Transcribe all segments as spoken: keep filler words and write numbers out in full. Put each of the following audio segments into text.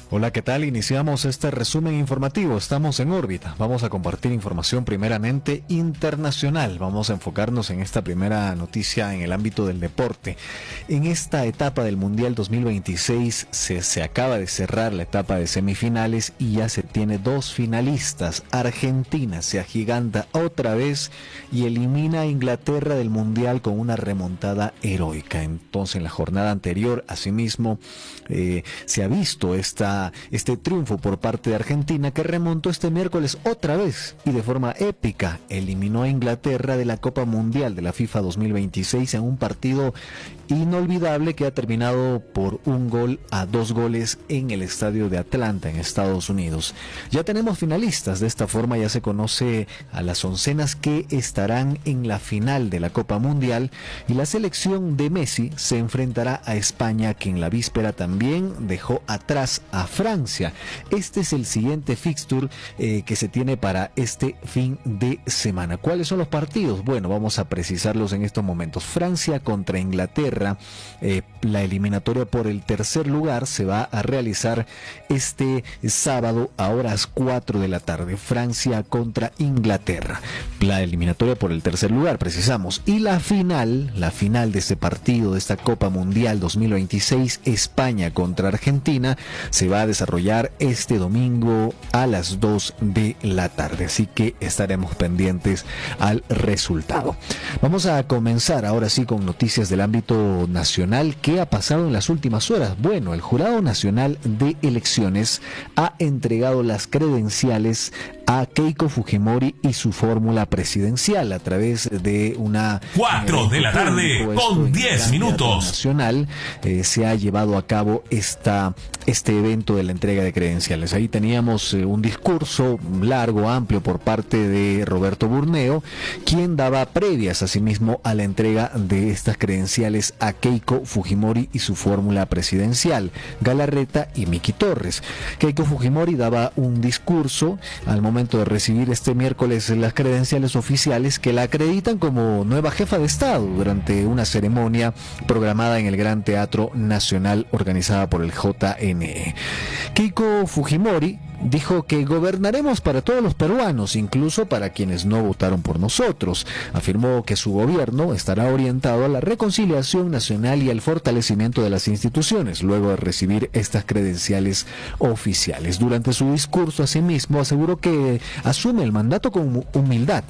Hola, ¿qué tal? Iniciamos este resumen informativo. Estamos en órbita. Vamos a compartir información primeramente internacional. Vamos a enfocarnos en esta primera noticia en el ámbito del deporte. En esta etapa del Mundial dos mil veintiséis se, se acaba de cerrar la etapa de semifinales y ya se tiene dos finalistas. Argentina se agiganta otra vez y elimina a Inglaterra del Mundial con una remontada heroica. Entonces, en la jornada anterior, asimismo, eh, se ha visto esta este triunfo por parte de Argentina, que remontó este miércoles otra vez y de forma épica eliminó a Inglaterra de la Copa Mundial de la FIFA dos mil veintiséis en un partido inolvidable que ha terminado por un gol a dos goles en el estadio de Atlanta en Estados Unidos. Ya tenemos finalistas. De esta forma ya se conoce a las oncenas que estarán en la final de la Copa Mundial, y la selección de Messi se enfrentará a España, que en la víspera también dejó atrás a Francia. Este es el siguiente fixture eh, que se tiene para este fin de semana. ¿Cuáles son los partidos? Bueno, vamos a precisarlos en estos momentos. Francia contra Inglaterra. Eh, la eliminatoria por el tercer lugar se va a realizar este sábado a horas cuatro de la tarde. Francia contra Inglaterra. La eliminatoria por el tercer lugar, precisamos. Y la final, la final de este partido, de esta Copa Mundial dos mil veintiséis, España contra Argentina, se va a desarrollar este domingo a las dos de la tarde. Así que estaremos pendientes al resultado. Vamos a comenzar ahora sí con noticias del ámbito nacional. ¿Qué ha pasado en las últimas horas? Bueno, el Jurado Nacional de Elecciones ha entregado las credenciales a Keiko Fujimori y su fórmula presidencial a través de una cuatro de la tarde con diez minutos nacional. Eh, se ha llevado a cabo esta este evento de la entrega de credenciales. Ahí teníamos eh, un discurso largo, amplio por parte de Roberto Burneo, quien daba previas asimismo a la entrega de estas credenciales a Keiko Fujimori y su fórmula presidencial, Galarreta y Miki Torres. Keiko Fujimori daba un discurso al momento de recibir este miércoles las credenciales oficiales que la acreditan como nueva jefa de Estado durante una ceremonia programada en el Gran Teatro Nacional organizada por el J N E. Keiko Fujimori dijo que gobernaremos para todos los peruanos, incluso para quienes no votaron por nosotros. Afirmó que su gobierno estará orientado a la reconciliación nacional y al fortalecimiento de las instituciones, luego de recibir estas credenciales oficiales. Durante su discurso, asimismo, aseguró que asume el mandato con humildad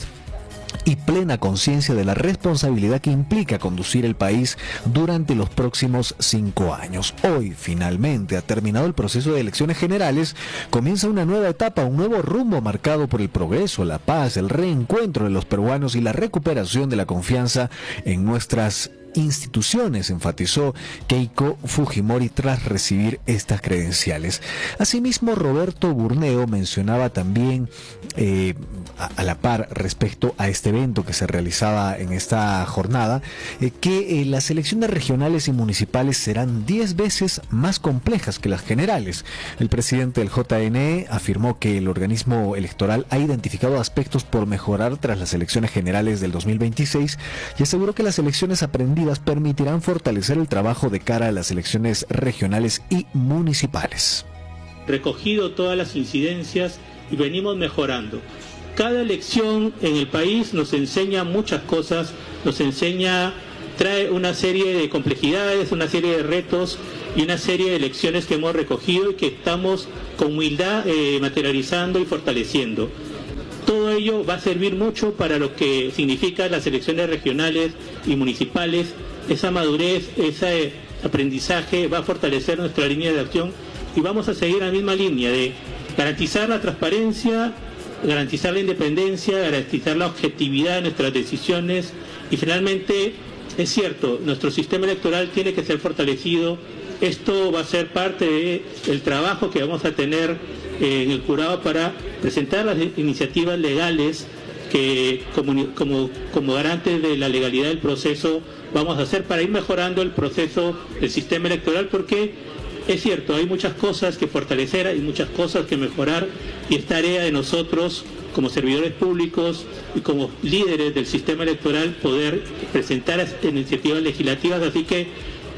y plena conciencia de la responsabilidad que implica conducir el país durante los próximos cinco años. Hoy, finalmente, ha terminado el proceso de elecciones generales, comienza una nueva etapa, un nuevo rumbo marcado por el progreso, la paz, el reencuentro de los peruanos y la recuperación de la confianza en nuestras instituciones, enfatizó Keiko Fujimori tras recibir estas credenciales. Asimismo, Roberto Burneo mencionaba también eh, a, a la par respecto a este evento que se realizaba en esta jornada, eh, que eh, las elecciones regionales y municipales serán diez veces más complejas que las generales. El presidente del J N E afirmó que el organismo electoral ha identificado aspectos por mejorar tras las elecciones generales del dos mil veintiséis y aseguró que las elecciones aprendidas permitirán fortalecer el trabajo de cara a las elecciones regionales y municipales. Recogido todas las incidencias y venimos mejorando. Cada elección en el país nos enseña muchas cosas, nos enseña, trae una serie de complejidades, una serie de retos y una serie de elecciones que hemos recogido y que estamos con humildad eh, materializando y fortaleciendo. Todo ello va a servir mucho para lo que significan las elecciones regionales y municipales. Esa madurez, ese aprendizaje va a fortalecer nuestra línea de acción y vamos a seguir la misma línea de garantizar la transparencia, garantizar la independencia, garantizar la objetividad de nuestras decisiones y finalmente, es cierto, nuestro sistema electoral tiene que ser fortalecido. Esto va a ser parte del trabajo que vamos a tener en el jurado para presentar las iniciativas legales que como, como, como garantes de la legalidad del proceso vamos a hacer para ir mejorando el proceso del sistema electoral, porque es cierto, hay muchas cosas que fortalecer, hay muchas cosas que mejorar y es tarea de nosotros como servidores públicos y como líderes del sistema electoral poder presentar iniciativas legislativas, así que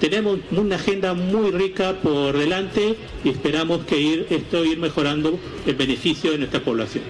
tenemos una agenda muy rica por delante y esperamos que ir, esto ir mejorando el beneficio de nuestra población.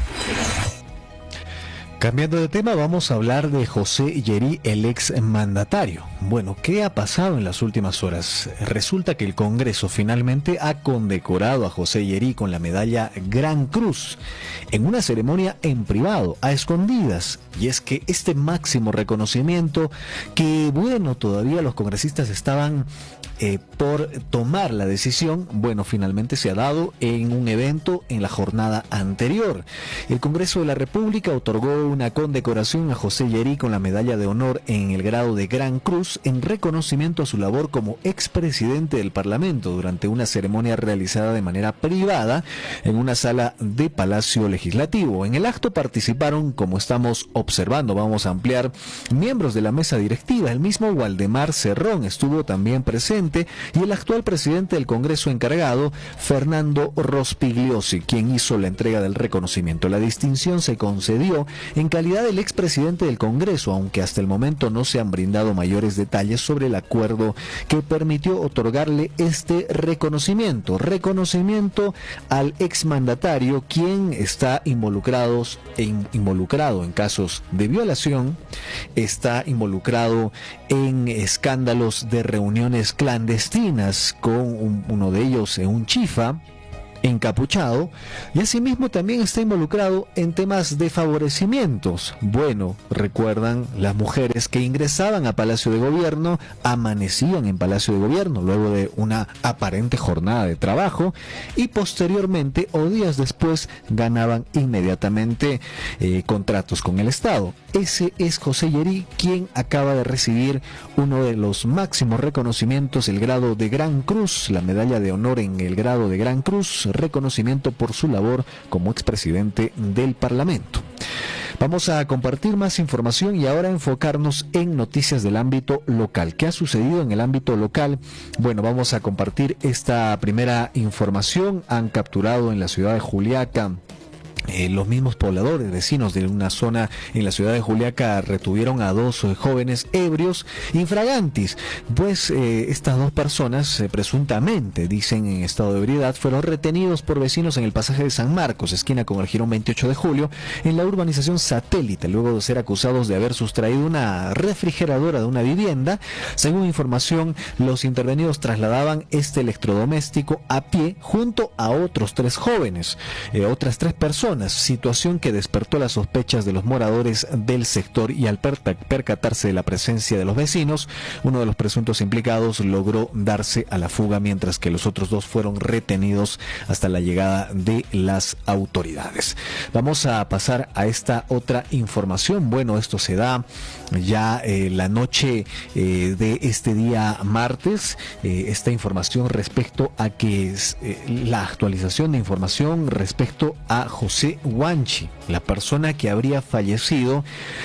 Cambiando de tema, vamos a hablar de José Llerí, el ex mandatario. Bueno, ¿qué ha pasado en las últimas horas? Resulta que el Congreso finalmente ha condecorado a José Llerí con la medalla Gran Cruz en una ceremonia en privado, a escondidas. Y es que este máximo reconocimiento, que bueno, todavía los congresistas estaban eh, por tomar la decisión, bueno, finalmente se ha dado en un evento en la jornada anterior. El Congreso de la República otorgó una condecoración a José Llerí con la medalla de honor en el grado de Gran Cruz en reconocimiento a su labor como expresidente del Parlamento durante una ceremonia realizada de manera privada en una sala de Palacio Legislativo. En el acto participaron, como estamos observando, vamos a ampliar, miembros de la mesa directiva. El mismo Waldemar Cerrón estuvo también presente y el actual presidente del Congreso encargado, Fernando Rospigliosi, quien hizo la entrega del reconocimiento. La distinción se concedió en calidad del expresidente del Congreso, aunque hasta el momento no se han brindado mayores detalles sobre el acuerdo que permitió otorgarle este reconocimiento. Reconocimiento al exmandatario, quien está involucrado en, involucrado en casos de violación, está involucrado en escándalos de reuniones clandestinas, con un, uno de ellos en un chifa encapuchado, y asimismo también está involucrado en temas de favorecimientos. Bueno, recuerdan, las mujeres que ingresaban a Palacio de Gobierno amanecían en Palacio de Gobierno luego de una aparente jornada de trabajo y posteriormente o días después ganaban inmediatamente eh, contratos con el Estado. Ese es José Llerí, quien acaba de recibir uno de los máximos reconocimientos, el grado de Gran Cruz, la medalla de honor en el grado de Gran Cruz, reconocimiento por su labor como expresidente del Parlamento. Vamos a compartir más información y ahora enfocarnos en noticias del ámbito local. ¿Qué ha sucedido en el ámbito local? Bueno, vamos a compartir esta primera información. Han capturado en la ciudad de Juliaca Eh, los mismos pobladores, vecinos de una zona en la ciudad de Juliaca, retuvieron a dos eh, jóvenes ebrios infragantis, pues eh, estas dos personas eh, presuntamente, dicen, en estado de ebriedad, fueron retenidos por vecinos en el pasaje de San Marcos, esquina con el jirón veintiocho de julio, en la urbanización Satélite, luego de ser acusados de haber sustraído una refrigeradora de una vivienda. Según información, los intervenidos trasladaban este electrodoméstico a pie junto a otros tres jóvenes, eh, otras tres personas, situación que despertó las sospechas de los moradores del sector, y al percatarse de la presencia de los vecinos, uno de los presuntos implicados logró darse a la fuga, mientras que los otros dos fueron retenidos hasta la llegada de las autoridades. Vamos a pasar a esta otra información. Bueno, esto se da ya eh, la noche eh, de este día martes, eh, esta información respecto a que es eh, la actualización de información respecto a José Huanchi, la persona que habría fallecido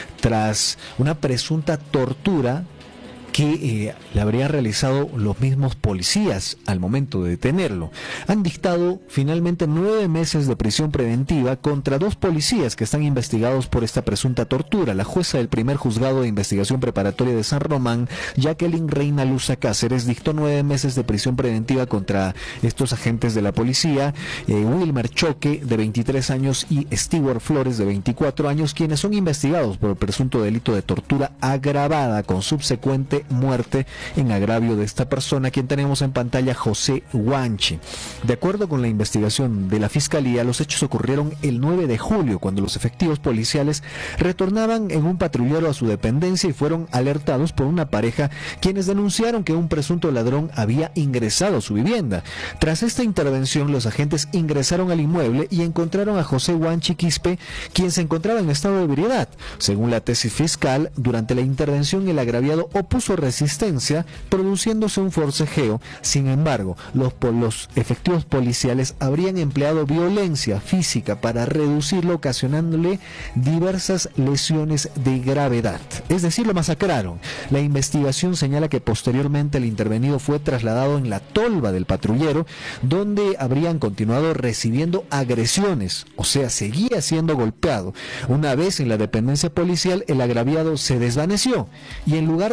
tras una presunta tortura que eh, le habría realizado los mismos policías al momento de detenerlo. Han dictado finalmente nueve meses de prisión preventiva contra dos policías que están investigados por esta presunta tortura. La jueza del primer juzgado de investigación preparatoria de San Román, Jacqueline Reina Luza Cáceres, dictó nueve meses de prisión preventiva contra estos agentes de la policía, eh, Wilmer Choque, de veintitrés años, y Stewart Flores, de veinticuatro años, quienes son investigados por el presunto delito de tortura agravada con subsecuente muerte en agravio de esta persona, quien tenemos en pantalla, José Huanchi. De acuerdo con la investigación de la Fiscalía, los hechos ocurrieron el nueve de julio, cuando los efectivos policiales retornaban en un patrullero a su dependencia y fueron alertados por una pareja, quienes denunciaron que un presunto ladrón había ingresado a su vivienda. Tras esta intervención, los agentes ingresaron al inmueble y encontraron a José Huanchi Quispe, quien se encontraba en estado de ebriedad. Según la tesis fiscal, durante la intervención el agraviado opuso resistencia, produciéndose un forcejeo. Sin embargo, los, los efectivos policiales habrían empleado violencia física para reducirlo, ocasionándole diversas lesiones de gravedad. Es decir, lo masacraron. La investigación señala que posteriormente el intervenido fue trasladado en la tolva del patrullero, donde habrían continuado recibiendo agresiones, o sea, seguía siendo golpeado. Una vez en la dependencia policial, el agraviado se desvaneció y en lugar de recibir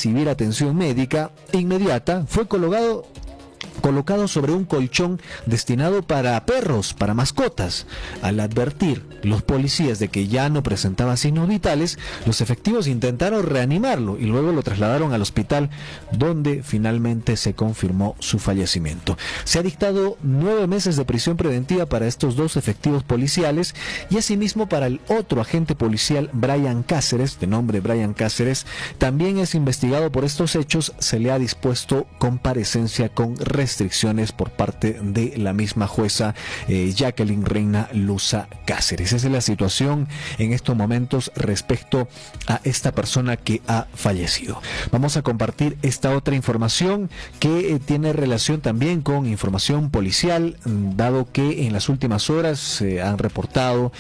recibir atención médica inmediata, fue colocado colocado sobre un colchón destinado para perros, para mascotas. Al advertir los policías de que ya no presentaba signos vitales, los efectivos intentaron reanimarlo y luego lo trasladaron al hospital, donde finalmente se confirmó su fallecimiento. Se ha dictado nueve meses de prisión preventiva para estos dos efectivos policiales y asimismo para el otro agente policial, Brian Cáceres, de nombre Brian Cáceres, también es investigado por estos hechos. Se le ha dispuesto comparecencia con restricciones por parte de la misma jueza eh, Jacqueline Reina Luza Cáceres. Esa es la situación en estos momentos respecto a esta persona que ha fallecido. Vamos a compartir esta otra información que eh, tiene relación también con información policial, dado que en las últimas horas se eh, han reportado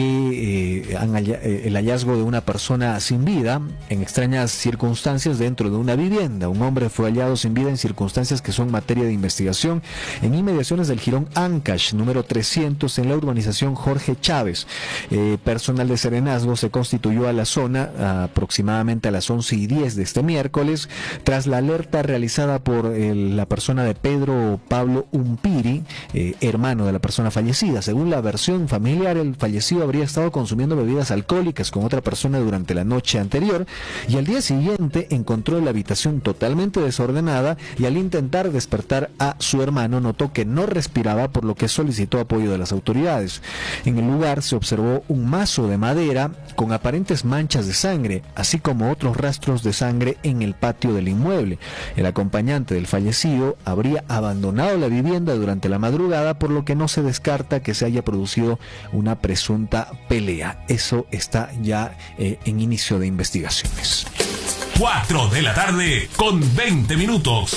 que eh, han halla, eh, el hallazgo de una persona sin vida en extrañas circunstancias dentro de una vivienda. Un hombre fue hallado sin vida en circunstancias que son materia de investigación en inmediaciones del Jirón Ancash, número trescientos, en la urbanización Jorge Chávez. Eh, personal de Serenazgo se constituyó a la zona aproximadamente a las once y diez de este miércoles, tras la alerta realizada por el, la persona de Pedro Pablo Umpiri, eh, hermano de la persona fallecida. Según la versión familiar, el fallecido habría estado consumiendo bebidas alcohólicas con otra persona durante la noche anterior y al día siguiente encontró la habitación totalmente desordenada y al intentar despertar a su hermano notó que no respiraba, por lo que solicitó apoyo de las autoridades. En el lugar se observó un mazo de madera con aparentes manchas de sangre, así como otros rastros de sangre en el patio del inmueble. El acompañante del fallecido habría abandonado la vivienda durante la madrugada, por lo que no se descarta que se haya producido una presunta pelea. Eso está ya eh, en inicio de investigaciones. cuatro de la tarde con veinte minutos.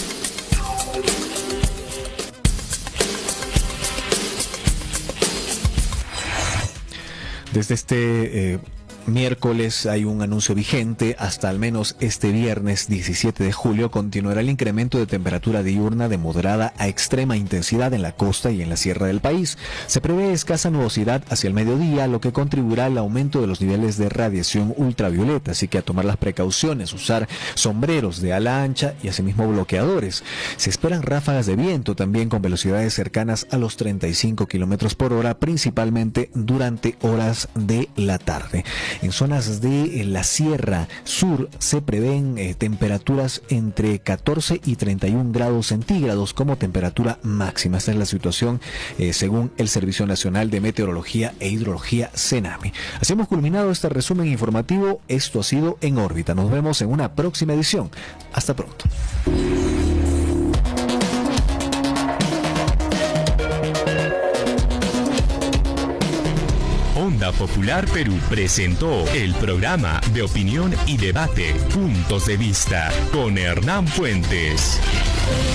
Desde este eh, miércoles hay un anuncio vigente. Hasta al menos este viernes diecisiete de julio continuará el incremento de temperatura diurna de moderada a extrema intensidad en la costa y en la sierra del país. Se prevé escasa nubosidad hacia el mediodía, lo que contribuirá al aumento de los niveles de radiación ultravioleta, así que a tomar las precauciones, usar sombreros de ala ancha y asimismo bloqueadores. Se esperan ráfagas de viento también con velocidades cercanas a los treinta y cinco kilómetros por hora, principalmente durante horas de la tarde. En zonas de la Sierra Sur se prevén eh, temperaturas entre catorce y treinta y un grados centígrados como temperatura máxima. Esta es la situación eh, según el Servicio Nacional de Meteorología e Hidrología, CENAMI. Así hemos culminado este resumen informativo. Esto ha sido En Órbita. Nos vemos en una próxima edición. Hasta pronto. Onda Popular Perú presentó el programa de opinión y debate Puntos de Vista con Hernán Fuentes.